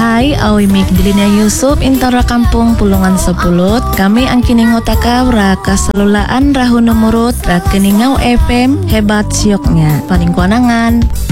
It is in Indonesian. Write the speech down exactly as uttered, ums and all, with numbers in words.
Hai, awi mik dilinya Yusuf intara kampung Pulungan Sepulot. Kami angkini ngotaka raka salulaan rahu nomorot rakeni ngau F M hebat sioknya. Paling kuanangan.